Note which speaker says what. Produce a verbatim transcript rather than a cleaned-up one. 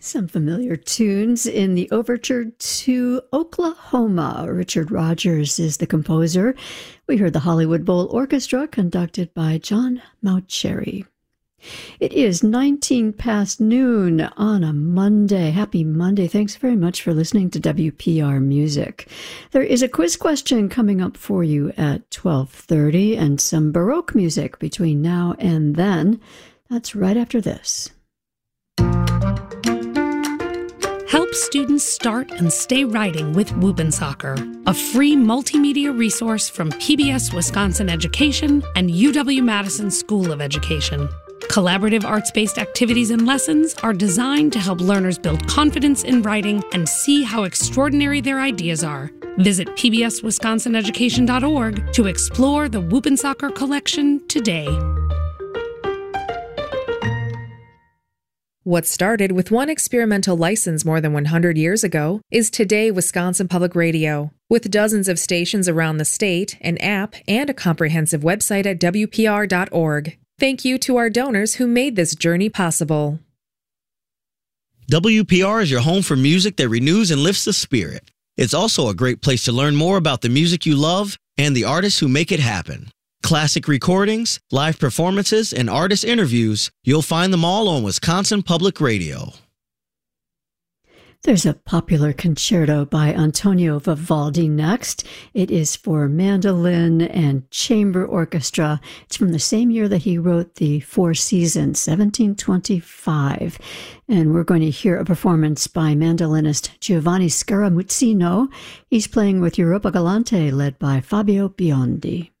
Speaker 1: Some familiar tunes in the overture to Oklahoma. Richard Rodgers is the composer. We heard the Hollywood Bowl Orchestra conducted by John Mauceri. It is nineteen past noon on a Monday. Happy Monday. Thanks very much for listening to W P R Music. There is a quiz question coming up for you at twelve thirty and some Baroque music between now and then. That's right after this.
Speaker 2: Help students start and stay writing with Whoop'N' a free multimedia resource from P B S Wisconsin Education and U W-Madison School of Education. Collaborative arts-based activities and lessons are designed to help learners build confidence in writing and see how extraordinary their ideas are. Visit P B S Wisconsin Education dot org to explore the Whoop'N' collection today.
Speaker 3: What started with one experimental license more than one hundred years ago is today Wisconsin Public Radio. With dozens of stations around the state, an app, and a comprehensive website at W P R dot org. Thank you to our donors who made this journey possible.
Speaker 4: W P R is your home for music that renews and lifts the spirit. It's also a great place to learn more about the music you love and the artists who make it happen. Classic recordings, live performances, and artist interviews, you'll find them all on Wisconsin Public Radio.
Speaker 1: There's a popular concerto by Antonio Vivaldi next. It is for mandolin and chamber orchestra. It's from the same year that he wrote the Four Seasons, seventeen twenty-five. And we're going to hear a performance by mandolinist Giovanni Scaramuzzino. He's playing with Europa Galante, led by Fabio Biondi.